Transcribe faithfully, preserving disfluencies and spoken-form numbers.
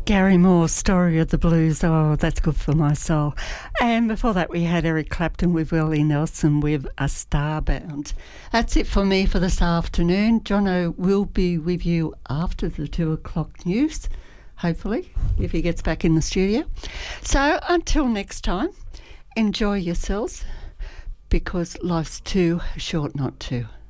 Gary Moore's Story of the Blues. Oh, that's good for my soul. And before that, we had Eric Clapton with Willie Nelson with A Starbound. That's it for me for this afternoon. Jono will be with you after the two o'clock news, hopefully, if he gets back in the studio. So until next time, enjoy yourselves, because life's too short not to.